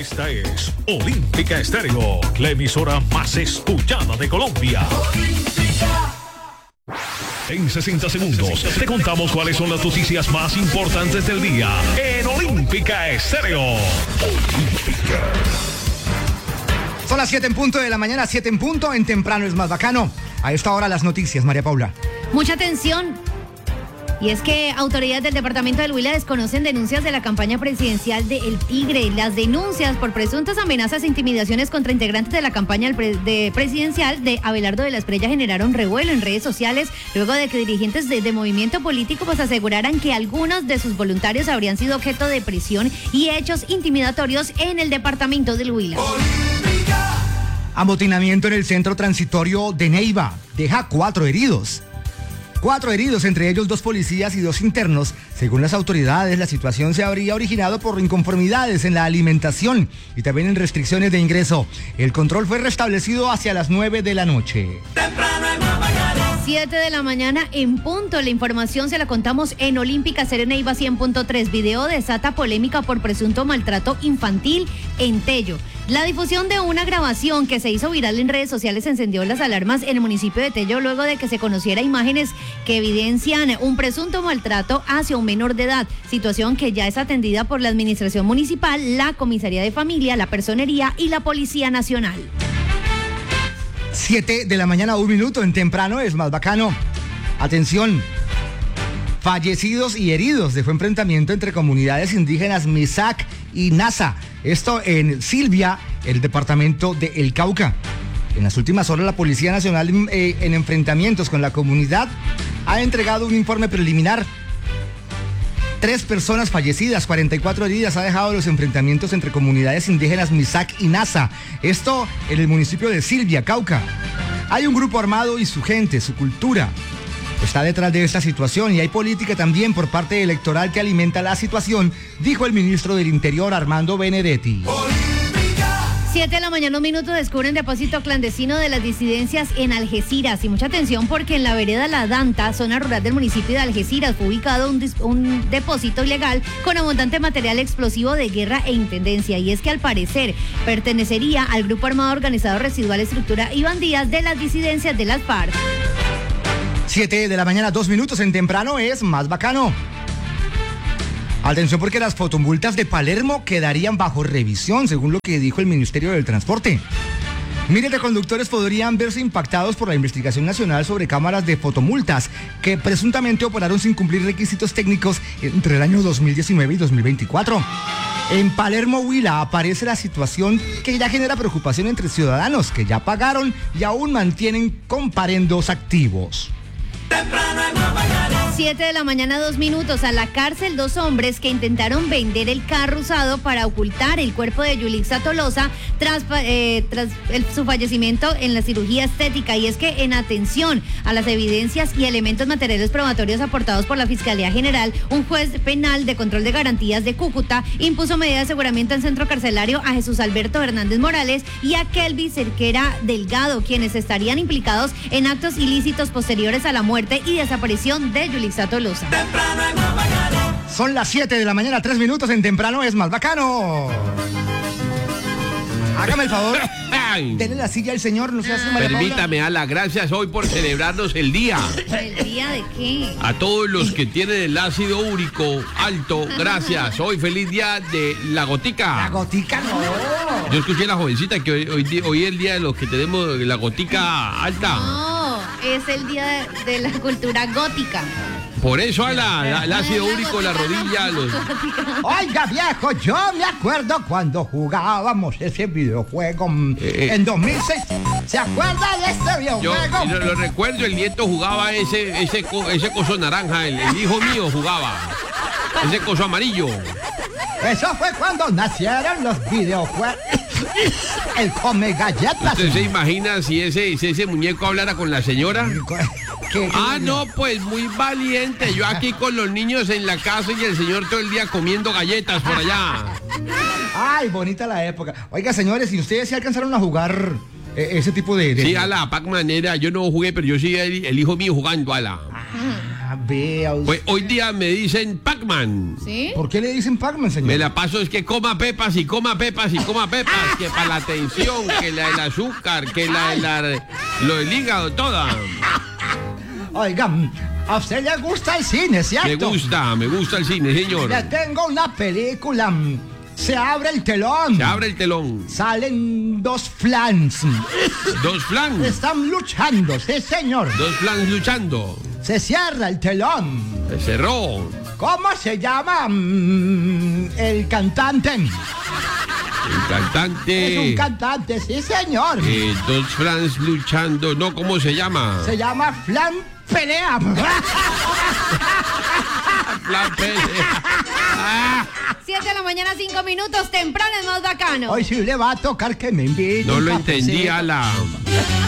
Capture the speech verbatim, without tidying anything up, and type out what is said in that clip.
Esta es Olímpica Estéreo, la emisora más escuchada de Colombia. En sesenta segundos te contamos cuáles son las noticias más importantes del día en Olímpica Estéreo. Olímpica. Son las siete en punto de la mañana, siete en punto, en Temprano es más bacano. A esta hora las noticias, María Paula. Mucha atención. Y es que autoridades del departamento del Huila desconocen denuncias de la campaña presidencial de El Tigre. Las denuncias por presuntas amenazas e intimidaciones contra integrantes de la campaña de presidencial de Abelardo de la Espriella generaron revuelo en redes sociales luego de que dirigentes de, de movimiento político pues aseguraran que algunos de sus voluntarios habrían sido objeto de prisión y hechos intimidatorios en el departamento del Huila. Amotinamiento en el centro transitorio de Neiva deja cuatro heridos. Cuatro heridos, entre ellos dos policías y dos internos. Según las autoridades, la situación se habría originado por inconformidades en la alimentación y también en restricciones de ingreso. El control fue restablecido hacia las nueve de la noche. siete de la mañana en punto. La información se la contamos en Olímpica Serena Neiva cien punto tres. Video desata polémica por presunto maltrato infantil en Tello. La difusión de una grabación que se hizo viral en redes sociales encendió las alarmas en el municipio de Tello luego de que se conociera imágenes que evidencian un presunto maltrato hacia un menor de edad, situación que ya es atendida por la administración municipal, la comisaría de familia, la personería y la Policía Nacional. siete de la mañana, un minuto, en Temprano es más bacano. Atención. Fallecidos y heridos dejó enfrentamiento entre comunidades indígenas Misac y Nasa. Esto en Silvia, el departamento de El Cauca. En las últimas horas, la Policía Nacional, eh, en enfrentamientos con la comunidad, ha entregado un informe preliminar. Tres personas fallecidas, cuarenta y cuatro heridas ha dejado los enfrentamientos entre comunidades indígenas Misac y Nasa. Esto en el municipio de Silvia, Cauca. Hay un grupo armado y su gente, su cultura está detrás de esta situación y hay política también por parte electoral que alimenta la situación, dijo el ministro del Interior, Armando Benedetti. siete de la mañana, un minuto, descubren depósito clandestino de las disidencias en Algeciras. Y mucha atención porque en la vereda La Danta, zona rural del municipio de Algeciras, fue ubicado un, dis- un depósito ilegal con abundante material explosivo de guerra e intendencia. Y es que al parecer pertenecería al grupo armado organizado Residual Estructura y Bandías de las disidencias de las FARC. siete de la mañana, dos minutos, en Temprano es más bacano. Atención porque las fotomultas de Palermo quedarían bajo revisión, según lo que dijo el Ministerio del Transporte. Miles de conductores podrían verse impactados por la investigación nacional sobre cámaras de fotomultas que presuntamente operaron sin cumplir requisitos técnicos entre el año dos mil diecinueve y dos mil veinticuatro. En Palermo, Huila, aparece la situación que ya genera preocupación entre ciudadanos que ya pagaron y aún mantienen comparendos activos. siete de la mañana, dos minutos. A la cárcel dos hombres que intentaron vender el carro usado para ocultar el cuerpo de Yulixa Tolosa tras, eh, tras el, su fallecimiento en la cirugía estética. Y es que en atención a las evidencias y elementos materiales probatorios aportados por la Fiscalía General, un juez penal de control de garantías de Cúcuta impuso medida de aseguramiento en centro carcelario a Jesús Alberto Hernández Morales y a Kelvin Cerquera Delgado, quienes estarían implicados en actos ilícitos posteriores a la muerte y desaparición de Yulixa Tolosa. Son las siete de la mañana, tres minutos, en Temprano es más bacano. Hágame el favor, denle la silla al señor, no se hace María Permítame Paula. dar las gracias hoy por celebrarnos el día. ¿El día de qué? A todos los que tienen el ácido úrico alto, gracias. Hoy feliz día de la gotica. La gotica no. Yo escuché a la jovencita que hoy, hoy, hoy es el día de los que tenemos la gotica alta. No, es el día de, de la cultura gótica. Por eso a la, la- el ácido úrico, la rodilla, los... Oiga, viejo, yo me acuerdo cuando jugábamos ese videojuego mm, Eh, eh. en dos mil seis. ¿Se acuerda de este Yo videojuego? lo, lo recuerdo, el nieto jugaba ese, ese, co- ese coso naranja, el, el hijo mío jugaba. Ese coso amarillo. Eso fue cuando nacieron los videojuegos. El come galletas. ¿Usted se imagina si ese, si ese muñeco hablara con la señora? ¿Qué- Ah, no, pues muy valiente. Yo aquí con los niños en la casa y el señor todo el día comiendo galletas por allá. Ay, bonita la época. Oiga, señores, ¿y ustedes sí alcanzaron a jugar eh, ese tipo de, de- Sí, a la Pac Manera, yo no jugué, pero yo sí el, el hijo mío jugando a la. Ah, Ah, vea usted. Pues hoy día me dicen Pac-Man. ¿Sí? ¿Por qué le dicen Pac-Man, señor? Me la paso es que coma pepas y coma pepas y coma pepas, que para la tensión, que la del azúcar, que la, la lo del hígado, toda. Oigan, a usted le gusta el cine, ¿cierto? Me gusta, me gusta el cine, señor. Le tengo una película. Se abre el telón. Se abre el telón. Salen dos flans. Dos flans. Están luchando, sí, señor. Dos flans luchando. Se cierra el telón. Se cerró. ¿Cómo se llama mm, el cantante? El cantante. Es un cantante, sí, señor. Eh, dos flans luchando. No, ¿cómo se llama? Se llama Flan Pelea. Flan pelea. Ah. siete de la mañana, cinco minutos, temprano es más bacano. Hoy sí le va a tocar que me invite. No un lo entendí, cafecito. Ala.